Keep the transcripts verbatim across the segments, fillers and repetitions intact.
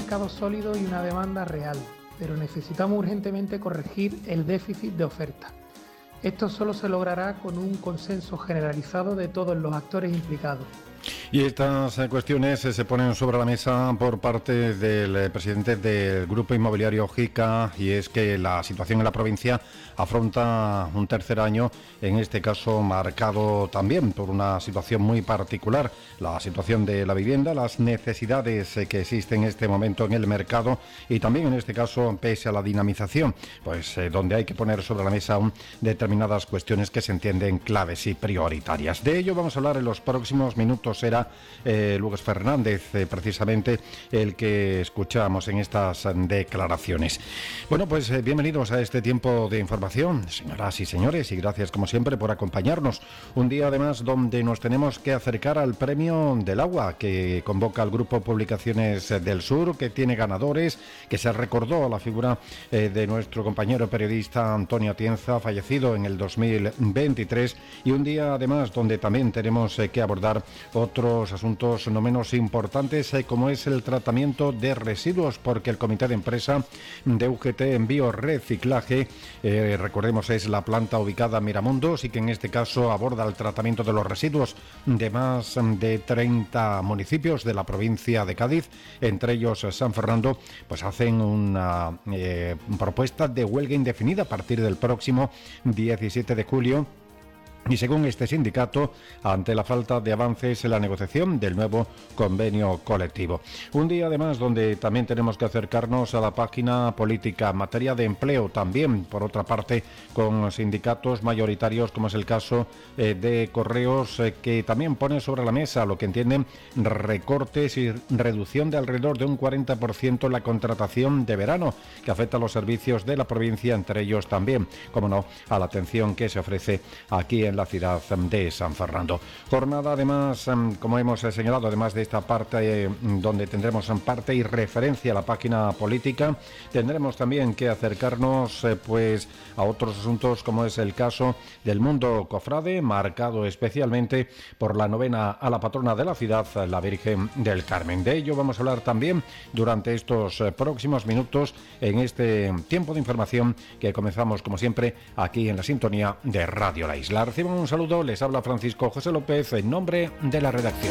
mercado sólido y una demanda real, pero necesitamos urgentemente corregir el déficit de oferta. Esto solo se logrará con un consenso generalizado de todos los actores implicados. Y estas cuestiones se ponen sobre la mesa por parte del presidente del Grupo Inmobiliario Jica, y es que la situación en la provincia afronta un tercer año, en este caso marcado también por una situación muy particular, la situación de la vivienda, las necesidades que existen en este momento en el mercado y también en este caso pese a la dinamización, pues eh, donde hay que poner sobre la mesa aún determinadas cuestiones que se entienden claves y prioritarias. De ello vamos a hablar en los próximos minutos. Será eh, Luis Fernández eh, precisamente el que escuchamos en estas declaraciones. Bueno, pues eh, bienvenidos a este tiempo de información, señoras y señores, y gracias como siempre por acompañarnos. Un día además donde nos tenemos que acercar al Premio del Agua que convoca el Grupo Publicaciones del Sur, que tiene ganadores, que se recordó la figura eh, de nuestro compañero periodista Antonio Atienza, fallecido en el dos mil veintitrés, y un día además donde también tenemos eh, que abordar otros asuntos no menos importantes, eh, como es el tratamiento de residuos, porque el comité de empresa de U G T Envío Reciclaje, eh, recordemos es la planta ubicada en Miramondos y que en este caso aborda el tratamiento de los residuos de más de treinta municipios de la provincia de Cádiz, entre ellos San Fernando, pues hacen una eh, propuesta de huelga indefinida a partir del próximo diecisiete de julio. Y según este sindicato, ante la falta de avances en la negociación del nuevo convenio colectivo. Un día además donde también tenemos que acercarnos a la página política en materia de empleo, también por otra parte con sindicatos mayoritarios, como es el caso eh, de Correos, eh, que también pone sobre la mesa lo que entienden recortes y reducción de alrededor de un cuarenta por ciento en la contratación de verano, que afecta a los servicios de la provincia, entre ellos también, como no, a la atención que se ofrece aquí en la ciudad de San Fernando. Jornada además, como hemos señalado, además de esta parte donde tendremos parte y referencia a la página política, tendremos también que acercarnos pues a otros asuntos, como es el caso del mundo cofrade, marcado especialmente por la novena a la patrona de la ciudad, la Virgen del Carmen. De ello vamos a hablar también durante estos próximos minutos en este tiempo de información que comenzamos como siempre aquí en la sintonía de Radio La Isla. Reciban un saludo, les habla Francisco José López en nombre de la redacción.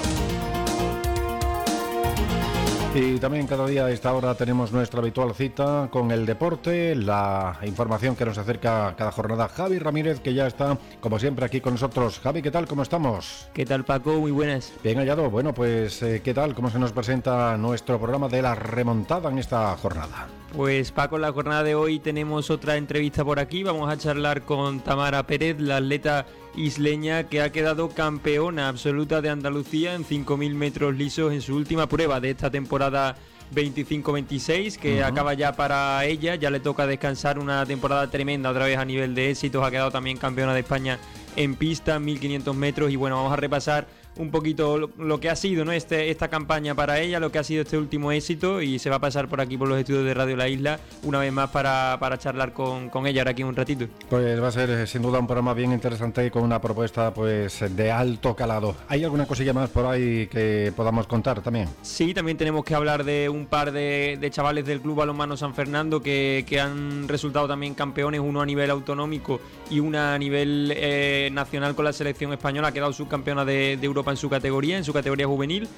Y también cada día a esta hora tenemos nuestra habitual cita con el deporte, la información que nos acerca cada jornada Javi Ramírez, que ya está como siempre aquí con nosotros. Javi, ¿qué tal? ¿Cómo estamos? ¿Qué tal, Paco? Muy buenas. Bien hallado. Bueno, pues eh, ¿qué tal? ¿Cómo se nos presenta nuestro programa de la remontada en esta jornada? Pues Paco, en la jornada de hoy tenemos otra entrevista por aquí. Vamos a charlar con Tamara Pérez, la atleta isleña que ha quedado campeona absoluta de Andalucía en cinco mil metros lisos en su última prueba de esta temporada veinticinco veintiséis, que uh-huh. acaba ya para ella. Ya le toca descansar, una temporada tremenda otra vez a nivel de éxitos. Ha quedado también campeona de España en pista, mil quinientos metros. Y bueno, vamos a repasar un poquito lo, lo que ha sido, ¿no? este, esta campaña para ella, lo que ha sido este último éxito, y se va a pasar por aquí por los estudios de Radio La Isla una vez más para, para charlar con, con ella ahora aquí un ratito. Pues va a ser sin duda un programa bien interesante con una propuesta pues de alto calado. ¿Hay alguna cosilla más por ahí que podamos contar también? Sí, también tenemos que hablar de un par de, de chavales del Club Balonmano San Fernando que, que han resultado también campeones, uno a nivel autonómico y una a nivel eh, nacional con la selección española. Ha quedado subcampeona de, de Europa en su categoría, en su categoría juvenil,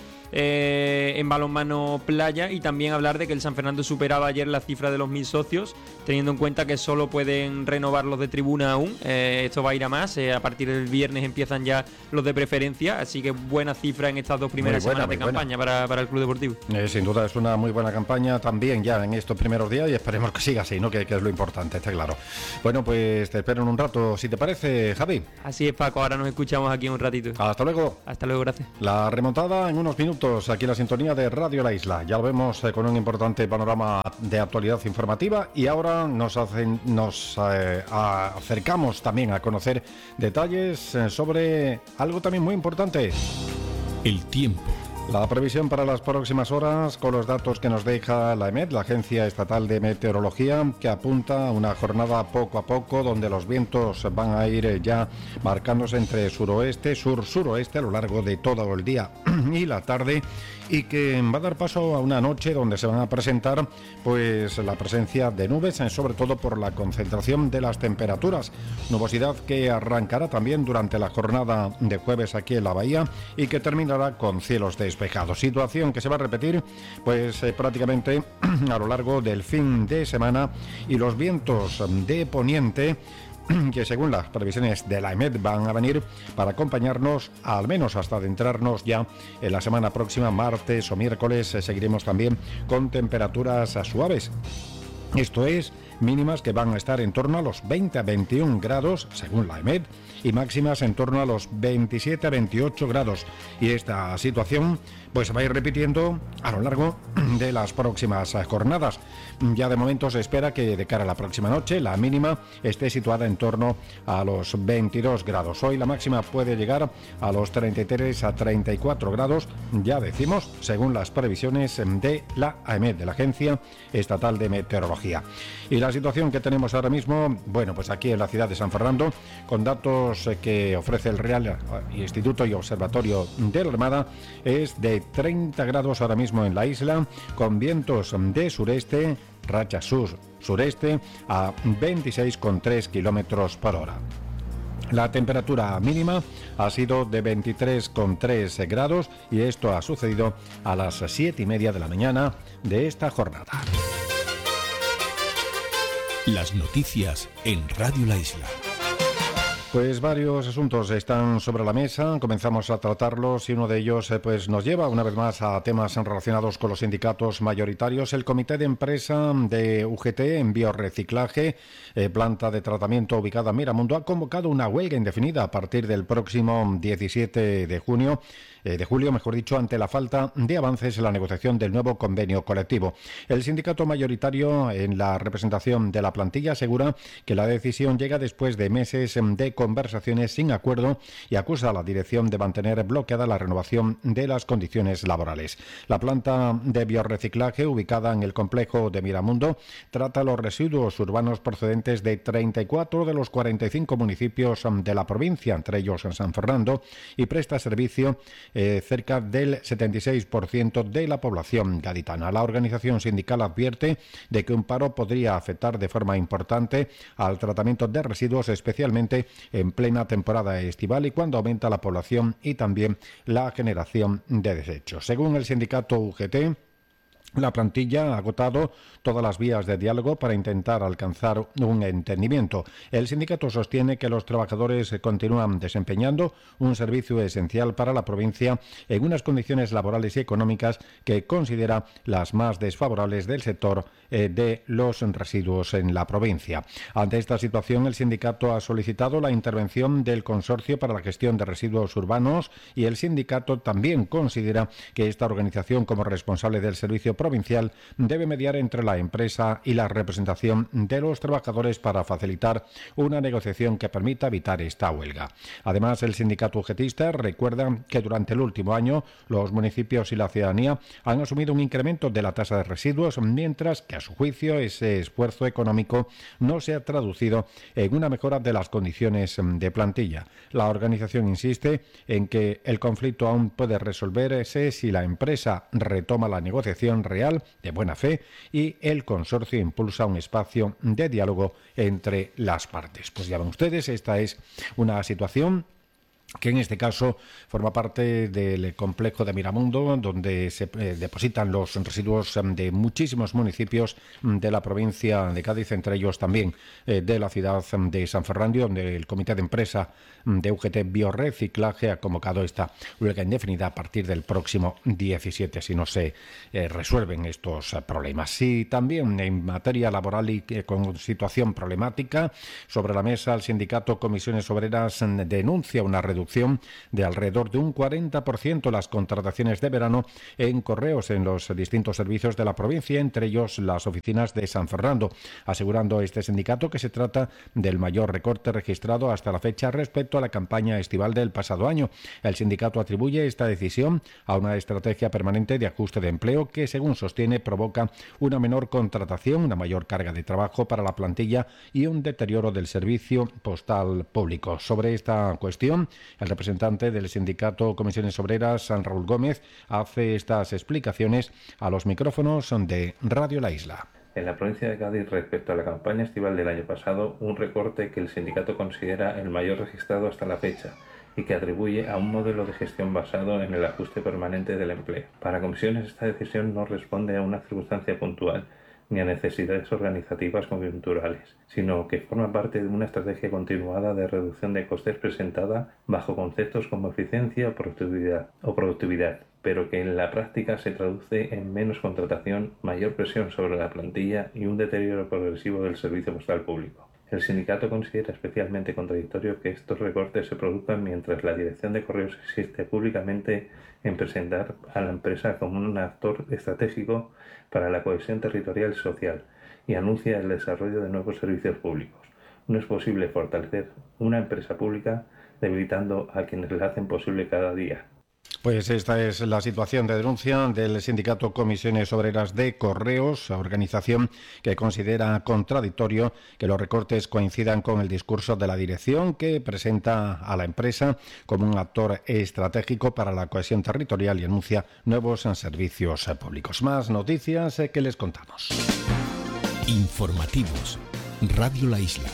eh, en balonmano playa, y también hablar de que el San Fernando superaba ayer la cifra de los mil socios, teniendo en cuenta que solo pueden renovar los de tribuna aún. Eh, esto va a ir a más, eh, a partir del viernes empiezan ya los de preferencia, así que buena cifra en estas dos primeras buena, semanas de campaña para, para el Club Deportivo. Eh, sin duda es una muy buena campaña también ya en estos primeros días, y esperemos que siga así, ¿no? Que, que es lo importante, está claro. Bueno, pues te espero en un rato, si te parece, Javi. Así es, Paco, ahora nos escuchamos aquí un ratito. Hasta luego. Hasta luego, gracias. La remontada en unos minutos aquí en la sintonía de Radio La Isla. Ya lo vemos eh, con un importante panorama de actualidad informativa, y ahora nos, hacen, nos eh, acercamos también a conocer detalles eh, sobre algo también muy importante. El tiempo La previsión para las próximas horas, con los datos que nos deja la EMET, la Agencia Estatal de Meteorología, que apunta a una jornada poco a poco donde los vientos van a ir ya marcándose entre suroeste, sur-suroeste a lo largo de todo el día y la tarde, y que va a dar paso a una noche donde se van a presentar pues la presencia de nubes, sobre todo por la concentración de las temperaturas. Nubosidad que arrancará también durante la jornada de jueves aquí en la bahía y que terminará con cielos despejados. Situación que se va a repetir pues eh, prácticamente a lo largo del fin de semana, y los vientos de poniente que según las previsiones de la EMET van a venir para acompañarnos al menos hasta adentrarnos ya en la semana próxima, martes o miércoles. Eh, seguiremos también con temperaturas suaves. Esto es, mínimas que van a estar en torno a los veinte a veintiún grados, según la EMET, y máximas en torno a los veintisiete a veintiocho grados. Y esta situación pues va a ir repitiendo a lo largo de las próximas jornadas. Ya de momento se espera que de cara a la próxima noche la mínima esté situada en torno a los veintidós grados. Hoy la máxima puede llegar a los treinta y tres a treinta y cuatro grados, ya decimos, según las previsiones de la AEMET, de la Agencia Estatal de Meteorología. Y la situación que tenemos ahora mismo, bueno, pues aquí en la ciudad de San Fernando, con datos que ofrece el Real Instituto y Observatorio de la Armada, es de treinta grados ahora mismo en la isla, con vientos de sureste, rachas sur-sureste a veintiséis coma tres kilómetros por hora. La temperatura mínima ha sido de veintitrés coma tres grados y esto ha sucedido a las siete y media de la mañana de esta jornada. Las noticias en Radio La Isla. Pues varios asuntos están sobre la mesa, comenzamos a tratarlos y uno de ellos eh, pues nos lleva una vez más a temas relacionados con los sindicatos mayoritarios. El Comité de Empresa de U G T en Biorreciclaje, eh, planta de tratamiento ubicada en Miramundo, ha convocado una huelga indefinida a partir del próximo diecisiete de junio. de julio, mejor dicho, ante la falta de avances en la negociación del nuevo convenio colectivo. El sindicato mayoritario en la representación de la plantilla asegura que la decisión llega después de meses de conversaciones sin acuerdo y acusa a la dirección de mantener bloqueada la renovación de las condiciones laborales. La planta de biorreciclaje, ubicada en el complejo de Miramundo, trata los residuos urbanos procedentes de treinta y cuatro de los cuarenta y cinco municipios de la provincia, entre ellos en San Fernando, y presta servicio Eh, cerca del setenta y seis por ciento de la población gaditana. La organización sindical advierte de que un paro podría afectar de forma importante al tratamiento de residuos, especialmente en plena temporada estival y cuando aumenta la población y también la generación de desechos. Según el sindicato U G T, la plantilla ha agotado todas las vías de diálogo para intentar alcanzar un entendimiento. El sindicato sostiene que los trabajadores continúan desempeñando un servicio esencial para la provincia en unas condiciones laborales y económicas que considera las más desfavorables del sector eh, de los residuos en la provincia. Ante esta situación, el sindicato ha solicitado la intervención del Consorcio para la Gestión de Residuos Urbanos y el sindicato también considera que esta organización, como responsable del servicio provincial, debe mediar entre la empresa y la representación de los trabajadores para facilitar una negociación que permita evitar esta huelga. Además, el sindicato ugetista recuerda que durante el último año los municipios y la ciudadanía han asumido un incremento de la tasa de residuos, mientras que a su juicio ese esfuerzo económico no se ha traducido en una mejora de las condiciones de plantilla. La organización insiste en que el conflicto aún puede resolverse si la empresa retoma la negociación real de buena fe y el consorcio impulsa un espacio de diálogo entre las partes. Pues ya ven ustedes, esta es una situación que en este caso forma parte del complejo de Miramundo, donde se eh, depositan los residuos de muchísimos municipios de la provincia de Cádiz, entre ellos también eh, de la ciudad de San Fernando, donde el Comité de Empresa de U G T Biorreciclaje ha convocado esta huelga indefinida a partir del próximo diecisiete, si no se eh, resuelven estos eh, problemas. Y también en materia laboral y eh, con situación problemática, sobre la mesa el sindicato Comisiones Obreras denuncia una reducción reducción de alrededor de un cuarenta por ciento las contrataciones de verano en correos en los distintos servicios de la provincia, entre ellos las oficinas de San Fernando, asegurando este sindicato que se trata del mayor recorte registrado hasta la fecha respecto a la campaña estival del pasado año. El sindicato atribuye esta decisión a una estrategia permanente de ajuste de empleo que, según sostiene, provoca una menor contratación, una mayor carga de trabajo para la plantilla y un deterioro del servicio postal público. Sobre esta cuestión, el representante del sindicato Comisiones Obreras, San Raúl Gómez, hace estas explicaciones a los micrófonos de Radio La Isla. En la provincia de Cádiz, respecto a la campaña estival del año pasado, un recorte que el sindicato considera el mayor registrado hasta la fecha y que atribuye a un modelo de gestión basado en el ajuste permanente del empleo. Para Comisiones, esta decisión no responde a una circunstancia puntual ni a necesidades organizativas coyunturales, sino que forma parte de una estrategia continuada de reducción de costes presentada bajo conceptos como eficiencia o productividad, o productividad, pero que en la práctica se traduce en menos contratación, mayor presión sobre la plantilla y un deterioro progresivo del servicio postal público. El sindicato considera especialmente contradictorio que estos recortes se produzcan mientras la Dirección de Correos insiste públicamente en presentar a la empresa como un actor estratégico para la cohesión territorial y social y anuncia el desarrollo de nuevos servicios públicos. No es posible fortalecer una empresa pública debilitando a quienes la hacen posible cada día. Pues esta es la situación de denuncia del sindicato Comisiones Obreras de Correos, organización que considera contradictorio que los recortes coincidan con el discurso de la dirección, que presenta a la empresa como un actor estratégico para la cohesión territorial y anuncia nuevos servicios públicos. Más noticias que les contamos. Informativos. Radio La Isla.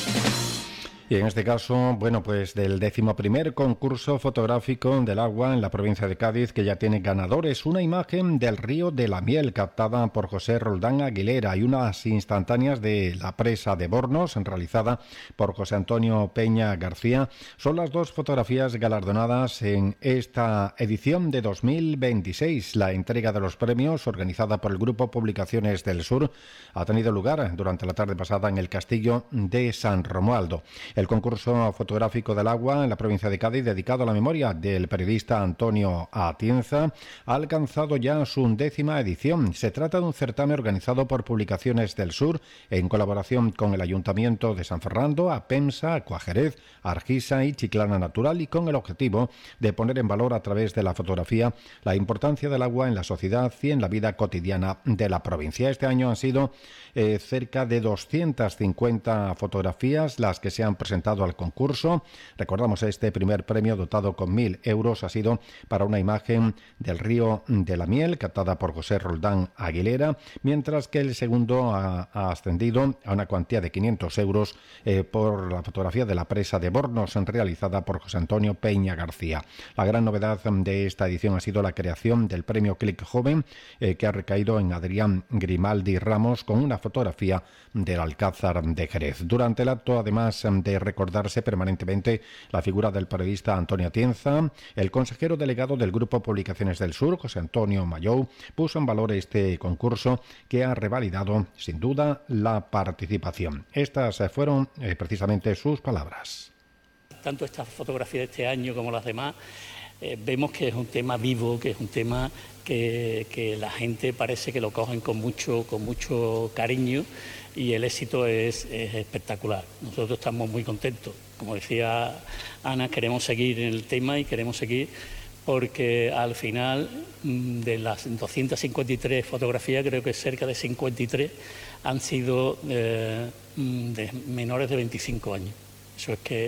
Y en este caso, bueno, pues del décimo primer concurso fotográfico del agua en la provincia de Cádiz, que ya tiene ganadores, una imagen del río de la Miel captada por José Roldán Aguilera y unas instantáneas de la presa de Bornos realizada por José Antonio Peña García. Son las dos fotografías galardonadas en esta edición de dos mil veintiséis. La entrega de los premios, organizada por el Grupo Publicaciones del Sur, ha tenido lugar durante la tarde pasada en el Castillo de San Romualdo. El concurso fotográfico del agua en la provincia de Cádiz, dedicado a la memoria del periodista Antonio Atienza, ha alcanzado ya su undécima edición. Se trata de un certamen organizado por Publicaciones del Sur en colaboración con el Ayuntamiento de San Fernando, APEMSA, Acuajerez, Argisa y Chiclana Natural, y con el objetivo de poner en valor a través de la fotografía la importancia del agua en la sociedad y en la vida cotidiana de la provincia. Este año han sido eh, cerca de doscientas cincuenta fotografías las que se han presentado al concurso. Recordamos, este primer premio, dotado con mil euros, ha sido para una imagen del río de la Miel captada por José Roldán Aguilera, mientras que el segundo ha, ha ascendido a una cuantía de quinientos euros eh, por la fotografía de la presa de Bornos realizada por José Antonio Peña García. La gran novedad de esta edición ha sido la creación del premio Click Joven, eh, que ha recaído en Adrián Grimaldi Ramos con una fotografía del Alcázar de Jerez. Durante el acto, además de recordarse permanentemente la figura del periodista Antonio Atienza, el consejero delegado del Grupo Publicaciones del Sur, José Antonio Mayou, puso en valor este concurso que ha revalidado sin duda la participación. Estas fueron eh, precisamente sus palabras. Tanto esta fotografía de este año como las demás, eh, vemos que es un tema vivo, que es un tema que, que la gente parece que lo cogen con mucho, con mucho cariño, y el éxito es, es espectacular. Nosotros estamos muy contentos. Como decía Ana, queremos seguir en el tema y queremos seguir porque al final de las doscientas cincuenta y tres fotografías, creo que cerca de cincuenta y tres han sido eh, de menores de veinticinco años. Eso es que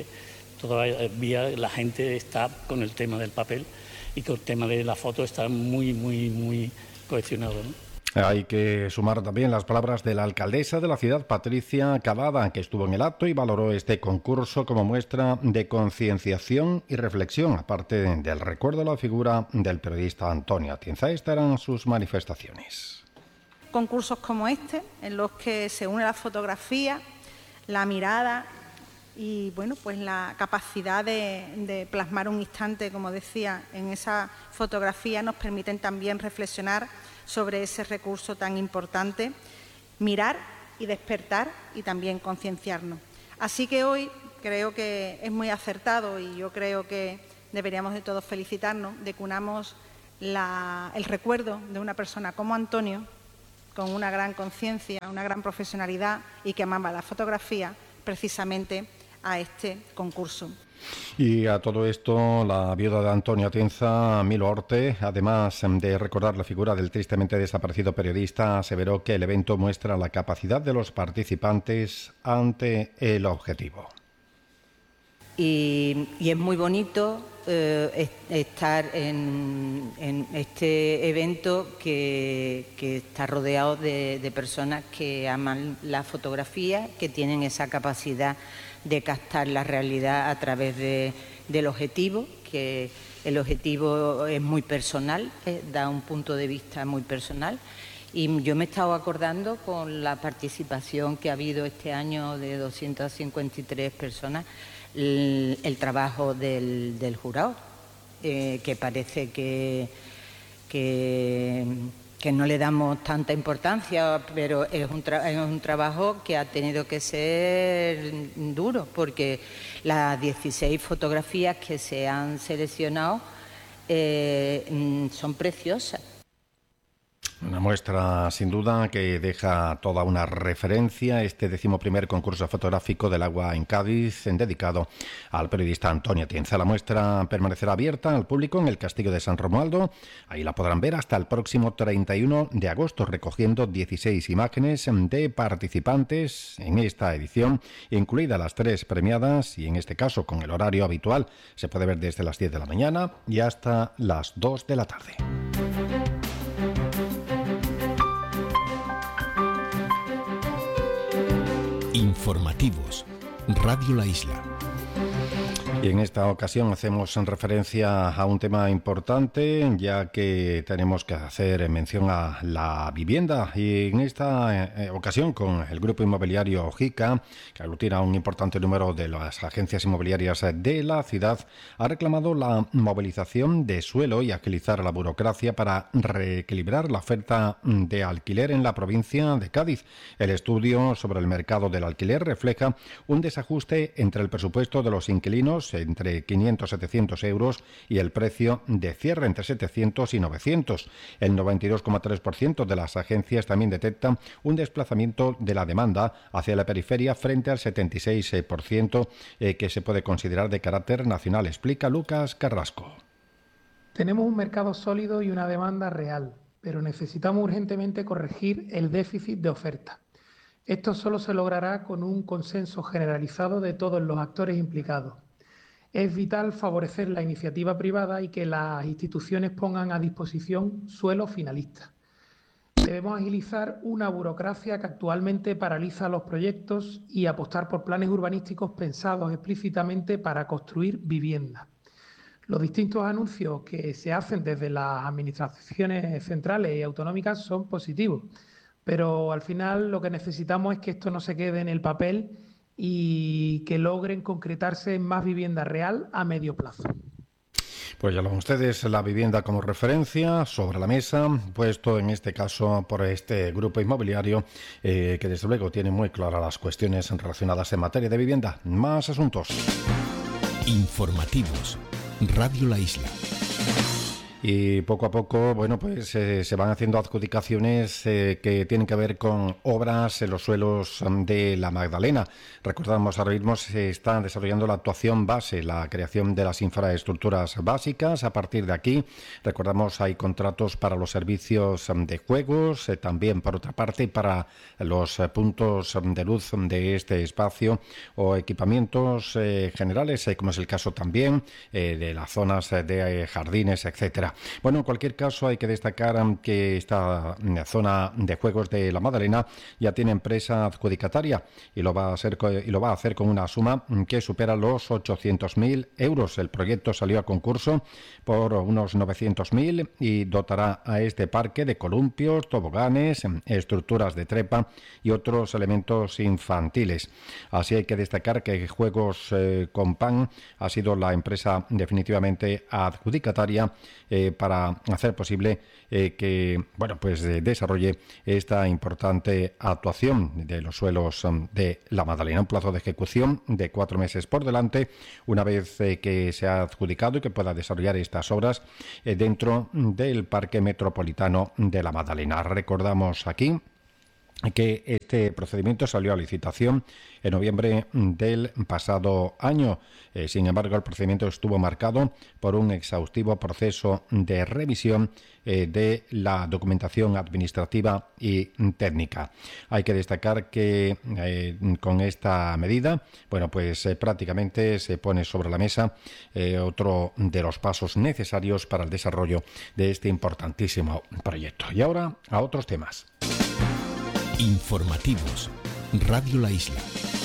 todavía la gente está con el tema del papel y con el tema de la foto está muy, muy, muy cohesionado, ¿no? Hay que sumar también las palabras de la alcaldesa de la ciudad, Patricia Cavada, que estuvo en el acto y valoró este concurso como muestra de concienciación y reflexión, aparte del recuerdo a la figura del periodista Antonio Atienza. Estas eran sus manifestaciones. Concursos como este, en los que se une la fotografía, la mirada y bueno, pues la capacidad de, de plasmar un instante, como decía, en esa fotografía, nos permiten también reflexionar sobre ese recurso tan importante, mirar y despertar y también concienciarnos. Así que hoy creo que es muy acertado y yo creo que deberíamos de todos felicitarnos de que unamos la, el recuerdo de una persona como Antonio, con una gran conciencia, una gran profesionalidad y que amaba la fotografía, precisamente a este concurso. Y a todo esto, la viuda de Antonio Atienza, Milo Orte, además de recordar la figura del tristemente desaparecido periodista, aseveró que el evento muestra la capacidad de los participantes ante el objetivo. Y, y es muy bonito eh, estar en, en este evento que, que está rodeado de, de personas que aman la fotografía, que tienen esa capacidad de captar la realidad a través de, del objetivo, que el objetivo es muy personal, eh, da un punto de vista muy personal. Y yo me he estado acordando con la participación que ha habido este año de doscientas cincuenta y tres personas, el, el trabajo del, del jurado, eh, que parece que, que, que no le damos tanta importancia, pero es un, tra es un trabajo que ha tenido que ser duro, porque las dieciséis fotografías que se han seleccionado eh, son preciosas. Una muestra, sin duda, que deja toda una referencia, este decimoprimer concurso fotográfico del agua en Cádiz, dedicado al periodista Antonio Atienza. La muestra permanecerá abierta al público en el Castillo de San Romualdo. Ahí la podrán ver hasta el próximo treinta y uno de agosto, recogiendo dieciséis imágenes de participantes en esta edición, incluidas las tres premiadas, y en este caso con el horario habitual. Se puede ver desde las diez de la mañana y hasta las dos de la tarde. Informativos, Radio La Isla. Y en esta ocasión hacemos referencia a un tema importante, ya que tenemos que hacer mención a la vivienda. Y en esta eh, ocasión, con el grupo inmobiliario Ojica, que aglutina un importante número de las agencias inmobiliarias de la ciudad, ha reclamado la movilización de suelo y agilizar la burocracia para reequilibrar la oferta de alquiler en la provincia de Cádiz. El estudio sobre el mercado del alquiler refleja un desajuste entre el presupuesto de los inquilinos entre quinientos a setecientos euros y el precio de cierre entre setecientos y novecientos. El noventa y dos coma tres por ciento de las agencias también detectan un desplazamiento de la demanda hacia la periferia frente al setenta y seis por ciento eh, que se puede considerar de carácter nacional, explica Lucas Carrasco. Tenemos un mercado sólido y una demanda real, pero necesitamos urgentemente corregir el déficit de oferta. Esto solo se logrará con un consenso generalizado de todos los actores implicados. Es vital favorecer la iniciativa privada y que las instituciones pongan a disposición suelo finalista. Debemos agilizar una burocracia que actualmente paraliza los proyectos y apostar por planes urbanísticos pensados explícitamente para construir viviendas. Los distintos anuncios que se hacen desde las administraciones centrales y autonómicas son positivos, pero al final lo que necesitamos es que esto no se quede en el papel y que logren concretarse en más vivienda real a medio plazo. Pues ya lo ven ustedes, la vivienda como referencia sobre la mesa, puesto en este caso por este grupo inmobiliario eh, que desde luego tiene muy claras las cuestiones relacionadas en materia de vivienda. Más asuntos. Informativos, Radio La Isla. Y poco a poco, bueno, pues eh, se van haciendo adjudicaciones eh, que tienen que ver con obras en los suelos de la Magdalena. Recordamos, ahora mismo se está desarrollando la actuación base, la creación de las infraestructuras básicas. A partir de aquí, recordamos, hay contratos para los servicios de juegos, eh, también por otra parte para los eh, puntos de luz de este espacio o equipamientos eh, generales, eh, como es el caso también eh, de las zonas de eh, jardines, etcétera. Bueno, en cualquier caso hay que destacar que esta zona de juegos de la Magdalena ya tiene empresa adjudicataria y lo va a hacer, y lo va a hacer con una suma que supera los ochocientos mil euros. El proyecto salió a concurso por unos novecientos mil y dotará a este parque de columpios, toboganes, estructuras de trepa y otros elementos infantiles. Así hay que destacar que Juegos eh, Compan ha sido la empresa definitivamente adjudicataria eh, eh, para hacer posible eh, que bueno, pues, eh, desarrolle esta importante actuación de los suelos um, de la Madalena. Un plazo de ejecución de cuatro meses por delante, una vez eh, que se ha adjudicado y que pueda desarrollar estas obras eh, dentro del Parque Metropolitano de la Madalena. Recordamos aquí que este procedimiento salió a licitación en noviembre del pasado año. Eh, sin embargo, el procedimiento estuvo marcado por un exhaustivo proceso de revisión eh, de la documentación administrativa y técnica. Hay que destacar que eh, con esta medida, bueno, pues eh, prácticamente se pone sobre la mesa eh, otro de los pasos necesarios para el desarrollo de este importantísimo proyecto. Y ahora a otros temas. Informativos. Radio La Isla.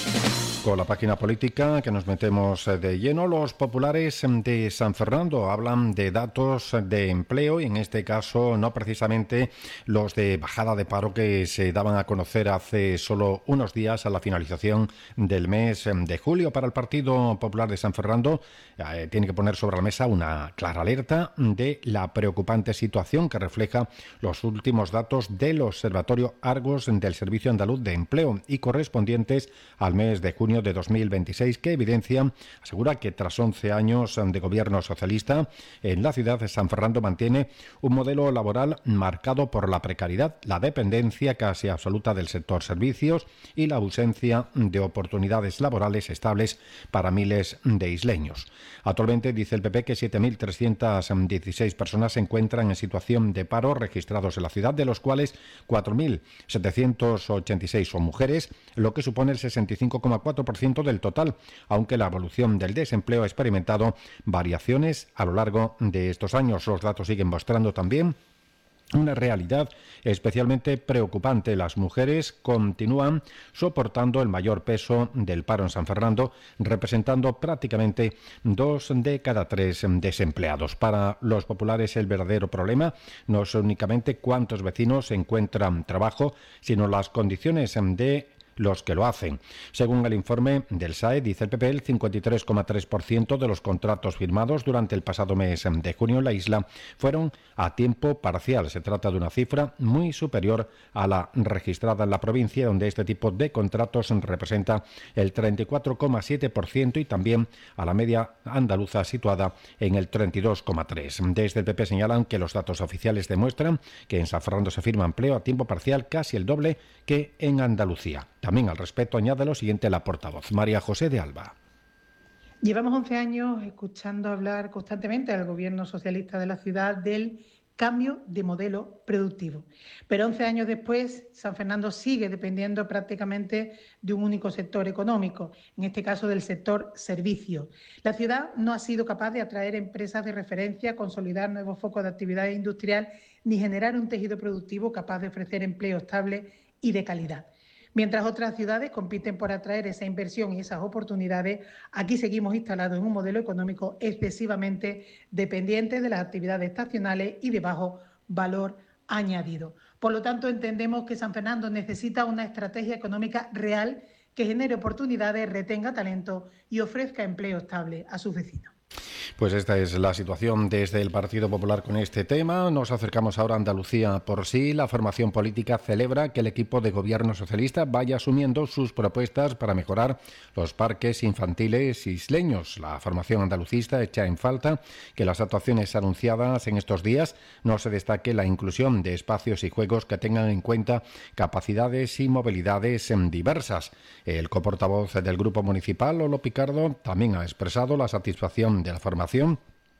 Con la página política que nos metemos de lleno, los populares de San Fernando hablan de datos de empleo y en este caso no precisamente los de bajada de paro que se daban a conocer hace solo unos días a la finalización del mes de julio. Para el Partido Popular de San Fernando eh, tiene que poner sobre la mesa una clara alerta de la preocupante situación que refleja los últimos datos del Observatorio Argos del Servicio Andaluz de Empleo y correspondientes al mes de junio de dos mil veintiséis, que evidencia, asegura que tras once años de gobierno socialista en la ciudad de San Fernando mantiene un modelo laboral marcado por la precariedad, la dependencia casi absoluta del sector servicios y la ausencia de oportunidades laborales estables para miles de isleños. Actualmente dice el P P que siete mil trescientas dieciséis personas se encuentran en situación de paro registrados en la ciudad, de los cuales cuatro mil setecientos ochenta y seis son mujeres, lo que supone el sesenta y cinco coma cuatro por ciento del total, aunque la evolución del desempleo ha experimentado variaciones a lo largo de estos años. Los datos siguen mostrando también una realidad especialmente preocupante. Las mujeres continúan soportando el mayor peso del paro en San Fernando, representando prácticamente dos de cada tres desempleados. Para los populares, el verdadero problema no es únicamente cuántos vecinos encuentran trabajo, sino las condiciones de los que lo hacen. Según el informe del S A E, dice el P P, el cincuenta y tres coma tres por ciento de los contratos firmados durante el pasado mes de junio en la isla fueron a tiempo parcial. Se trata de una cifra muy superior a la registrada en la provincia, donde este tipo de contratos representa el treinta y cuatro coma siete por ciento y también a la media andaluza situada en el treinta y dos coma tres por ciento. Desde el P P señalan que los datos oficiales demuestran que en San Fernando se firma empleo a tiempo parcial casi el doble que en Andalucía. También al respecto añade lo siguiente la portavoz, María José de Alba. Llevamos once años escuchando hablar constantemente al gobierno socialista de la ciudad del cambio de modelo productivo. Pero once años después, San Fernando sigue dependiendo prácticamente de un único sector económico, en este caso del sector servicios. La ciudad no ha sido capaz de atraer empresas de referencia, consolidar nuevos focos de actividad industrial, ni generar un tejido productivo capaz de ofrecer empleo estable y de calidad. Mientras otras ciudades compiten por atraer esa inversión y esas oportunidades, aquí seguimos instalados en un modelo económico excesivamente dependiente de las actividades estacionales y de bajo valor añadido. Por lo tanto, entendemos que San Fernando necesita una estrategia económica real que genere oportunidades, retenga talento y ofrezca empleo estable a sus vecinos. Pues esta es la situación desde el Partido Popular con este tema. Nos acercamos ahora a Andalucía por sí. La formación política celebra que el equipo de gobierno socialista vaya asumiendo sus propuestas para mejorar los parques infantiles isleños. La formación andalucista echa en falta que las actuaciones anunciadas en estos días no se destaque la inclusión de espacios y juegos que tengan en cuenta capacidades y movilidades diversas. El coportavoz del Grupo Municipal, Lolo Picardo, también ha expresado la satisfacción de la formación,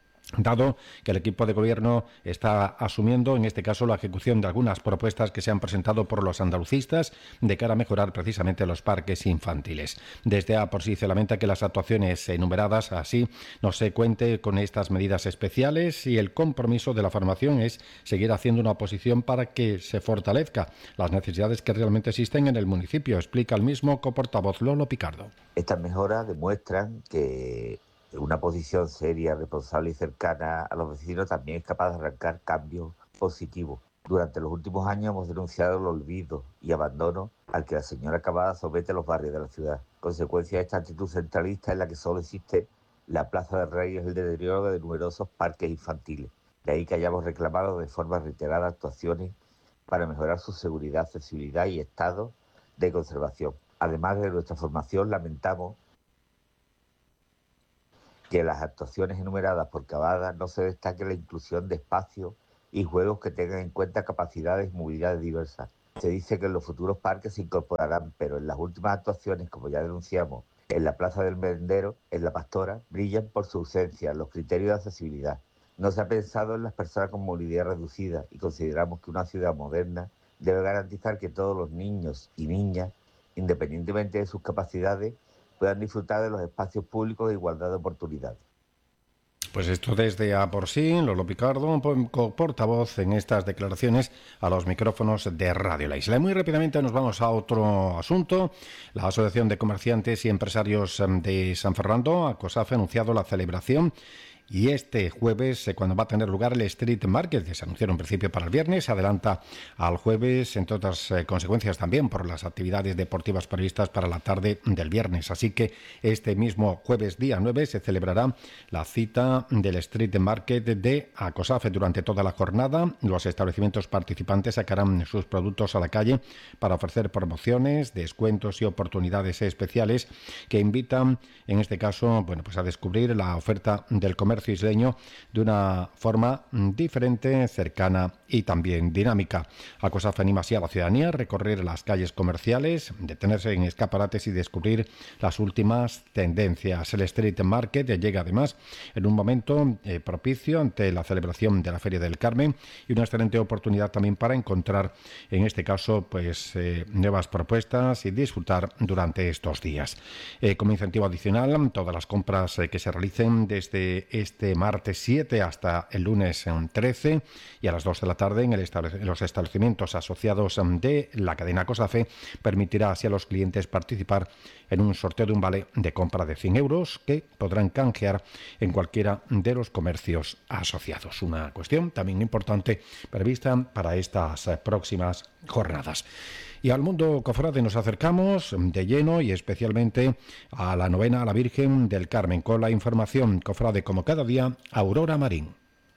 dado que el equipo de gobierno está asumiendo, en este caso, la ejecución de algunas propuestas que se han presentado por los andalucistas de cara a mejorar precisamente los parques infantiles. Desde A por sí se lamenta que las actuaciones enumeradas así no se cuente con estas medidas especiales y el compromiso de la formación es seguir haciendo una oposición para que se fortalezca las necesidades que realmente existen en el municipio, explica el mismo coportavoz Lolo Picardo. Estas mejoras demuestran que una posición seria, responsable y cercana a los vecinos también es capaz de arrancar cambios positivos. Durante los últimos años hemos denunciado el olvido y abandono al que la señora Cavada somete a los barrios de la ciudad. Consecuencia de esta actitud centralista en la que solo existe la Plaza del Rey es el deterioro de numerosos parques infantiles. De ahí que hayamos reclamado de forma reiterada actuaciones para mejorar su seguridad, accesibilidad y estado de conservación. Además de nuestra formación, lamentamos que en las actuaciones enumeradas por Cavada no se destaque la inclusión de espacios y juegos que tengan en cuenta capacidades y movilidades diversas. Se dice que en los futuros parques se incorporarán, pero en las últimas actuaciones, como ya denunciamos, en la Plaza del Merendero, en La Pastora, brillan por su ausencia los criterios de accesibilidad. No se ha pensado en las personas con movilidad reducida y consideramos que una ciudad moderna debe garantizar que todos los niños y niñas, independientemente de sus capacidades, puedan disfrutar de los espacios públicos de igualdad de oportunidades. Pues esto desde A por sí, Lolo Picardo, portavoz en estas declaraciones a los micrófonos de Radio La Isla. Y muy rápidamente nos vamos a otro asunto. La Asociación de Comerciantes y Empresarios de San Fernando, ACOSAF, ha anunciado la celebración y este jueves, eh, cuando va a tener lugar el Street Market, que se anunció en principio para el viernes, se adelanta al jueves, entre otras eh, consecuencias también por las actividades deportivas previstas para la tarde del viernes. Así que este mismo jueves día nueve se celebrará la cita del Street Market de ACOSAF durante toda la jornada. Los establecimientos participantes sacarán sus productos a la calle para ofrecer promociones, descuentos y oportunidades especiales que invitan, en este caso, bueno, pues a descubrir la oferta del comercio isleño de una forma diferente, cercana y también dinámica. ACOSAF anima así a la ciudadanía a recorrer las calles comerciales, detenerse en escaparates y descubrir las últimas tendencias. El Street Market llega además en un momento eh, propicio ante la celebración de la Feria del Carmen y una excelente oportunidad también para encontrar, en este caso, pues eh, nuevas propuestas y disfrutar durante estos días. Eh, como incentivo adicional, todas las compras eh, que se realicen desde este martes siete hasta el lunes trece y a las dos de la tarde en, el establec- en los establecimientos asociados de la cadena COSAFE permitirá así a los clientes participar en un sorteo de un vale de compra de cien euros que podrán canjear en cualquiera de los comercios asociados. Una cuestión también importante prevista para estas próximas jornadas. Y al mundo cofrade nos acercamos de lleno y especialmente a la novena a la Virgen del Carmen con la información cofrade como cada día, Aurora Marín.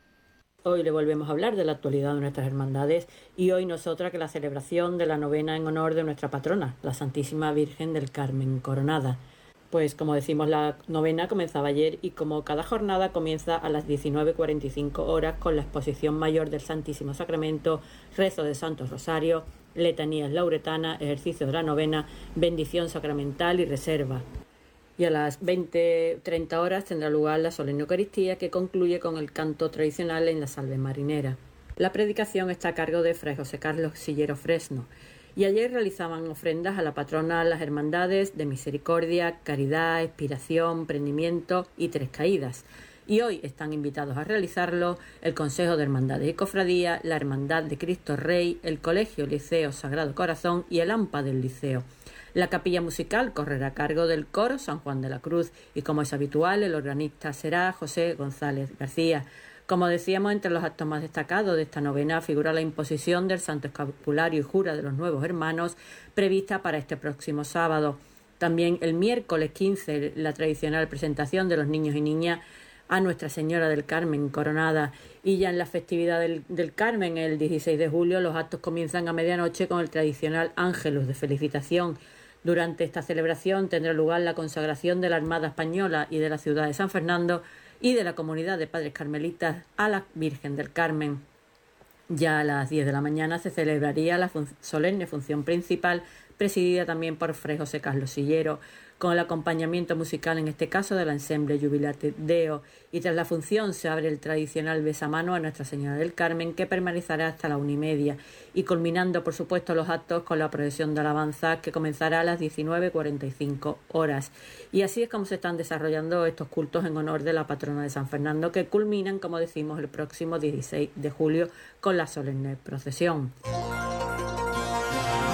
Hoy le volvemos a hablar de la actualidad de nuestras hermandades y hoy nosotras que la celebración de la novena en honor de nuestra patrona, la Santísima Virgen del Carmen Coronada. Pues como decimos, la novena comenzaba ayer y como cada jornada comienza a las diecinueve cuarenta y cinco horas con la exposición mayor del Santísimo Sacramento, rezo de Santo Rosario, letanías lauretanas, ejercicio de la novena, bendición sacramental y reserva. Y a las veinte treinta horas tendrá lugar la solemne Eucaristía que concluye con el canto tradicional en la salve marinera. La predicación está a cargo de Fray José Carlos Sillero Fresno. Y ayer realizaban ofrendas a la patrona las hermandades de Misericordia, Caridad, Expiración, Prendimiento y Tres Caídas. Y hoy están invitados a realizarlo el Consejo de Hermandades y Cofradía, la Hermandad de Cristo Rey, el Colegio Liceo Sagrado Corazón y el AMPA del Liceo. La capilla musical correrá a cargo del coro San Juan de la Cruz y, como es habitual, el organista será José González García. Como decíamos, entre los actos más destacados de esta novena figura la imposición del Santo Escapulario y Jura de los Nuevos Hermanos, prevista para este próximo sábado. También el miércoles quince, la tradicional presentación de los niños y niñas a Nuestra Señora del Carmen Coronada. Y ya en la festividad del, del Carmen, el dieciséis de julio, los actos comienzan a medianoche con el tradicional Ángelus de felicitación. Durante esta celebración tendrá lugar la consagración de la Armada Española y de la ciudad de San Fernando y de la comunidad de padres carmelitas a la Virgen del Carmen. Ya a las diez de la mañana se celebraría la fun- solemne función principal, presidida también por Fray José Carlos Sillero, con el acompañamiento musical, en este caso, del ensemble Jubilate Deo, y tras la función se abre el tradicional besamano a Nuestra Señora del Carmen, que permanecerá hasta la una y media, y culminando, por supuesto, los actos con la procesión de alabanza, que comenzará a las diecinueve cuarenta y cinco horas. Y así es como se están desarrollando estos cultos en honor de la patrona de San Fernando, que culminan, como decimos, el próximo dieciséis de julio con la solemne procesión.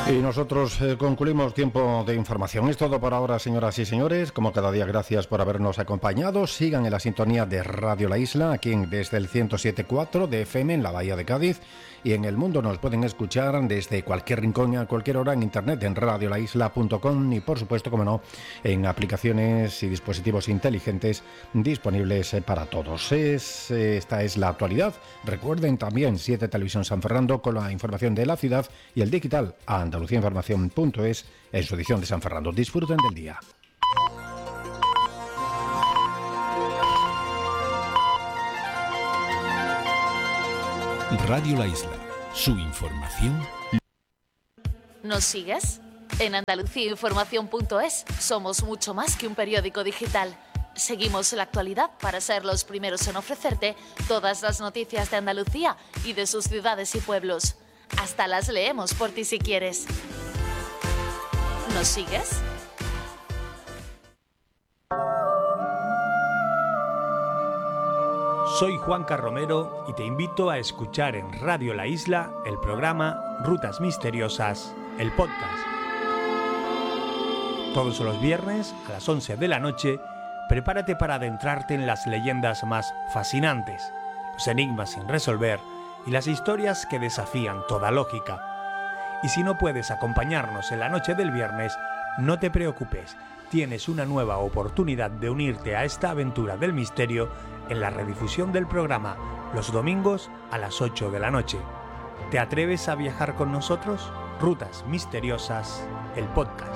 Y nosotros eh, concluimos tiempo de información. Es todo por ahora, señoras y señores. Como cada día, gracias por habernos acompañado. Sigan en la sintonía de Radio La Isla, aquí desde el ciento siete punto cuatro de F M en la Bahía de Cádiz. Y en el mundo nos pueden escuchar desde cualquier rincón y a cualquier hora en internet, en radio la isla punto com y, por supuesto, como no, en aplicaciones y dispositivos inteligentes disponibles para todos. Es, esta es la actualidad. Recuerden también siete Televisión San Fernando con la información de la ciudad y el digital a andalucía información punto es en su edición de San Fernando. Disfruten del día. Radio La Isla, su información. ¿Nos sigues? En andalucía información punto es somos mucho más que un periódico digital. Seguimos la actualidad para ser los primeros en ofrecerte todas las noticias de Andalucía y de sus ciudades y pueblos. Hasta las leemos por ti si quieres. ¿Nos sigues? Soy Juanca Romero y te invito a escuchar en Radio La Isla el programa Rutas Misteriosas, el podcast. Todos los viernes a las once de la noche, prepárate para adentrarte en las leyendas más fascinantes, los enigmas sin resolver y las historias que desafían toda lógica. Y si no puedes acompañarnos en la noche del viernes, no te preocupes, tienes una nueva oportunidad de unirte a esta aventura del misterio en la redifusión del programa los domingos a las ocho de la noche. ¿Te atreves a viajar con nosotros? Rutas Misteriosas, el podcast.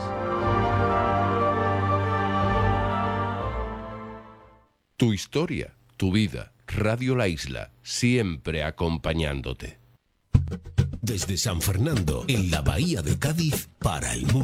Tu historia, tu vida. Radio La Isla, siempre acompañándote. Desde San Fernando, en la Bahía de Cádiz, para el mundo.